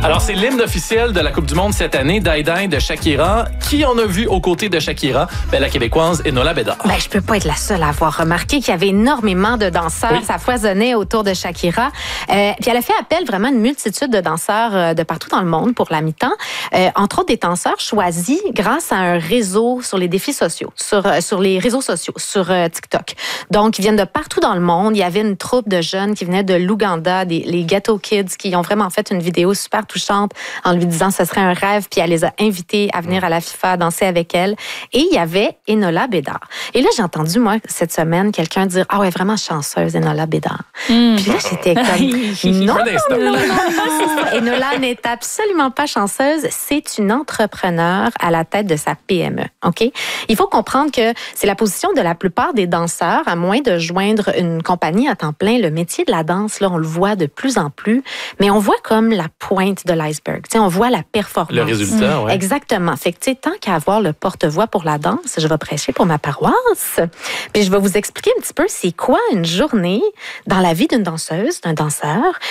Alors, c'est l'hymne officiel de la Coupe du Monde cette année, Die Die de Shakira. Qui on a vu aux côtés de Shakira? La Québécoise Enola Bédard. Je peux pas être la seule à avoir remarqué qu'il y avait énormément de danseurs. Oui. Ça foisonnait autour de Shakira. Puis elle a fait appel vraiment à une multitude de danseurs de partout dans le monde pour la mi-temps. Entre autres, des danseurs choisis grâce à un réseau sur les défis sociaux, sur les réseaux sociaux, sur TikTok. Donc, ils viennent de partout dans le monde. Il y avait une troupe de jeunes qui venaient de l'Ouganda, les Ghetto Kids, qui ont vraiment fait une vidéo super touchante en lui disant que ce serait un rêve, puis elle les a invités à venir à la FIFA danser avec elle. Et il y avait Enola Bédard. Et là, j'ai entendu, moi, cette semaine, quelqu'un dire « Ah ouais, vraiment chanceuse, Enola Bédard. Puis là, j'étais comme « Non, Enola n'est absolument pas chanceuse. C'est une entrepreneure à la tête de sa PME. OK? Il faut comprendre que c'est la position de la plupart des danseurs, à moins de joindre une compagnie à temps plein. Le métier de la danse, là, on le voit de plus en plus, mais on voit comme la pointe de l'iceberg. Tu sais, on voit la performance. Le résultat, oui. Exactement. Fait que, tu sais, tant qu'à avoir le porte-voix pour la danse, je vais prêcher pour ma paroisse. Puis je vais vous expliquer un petit peu c'est quoi une journée dans la vie d'une danseuse, d'un danseur.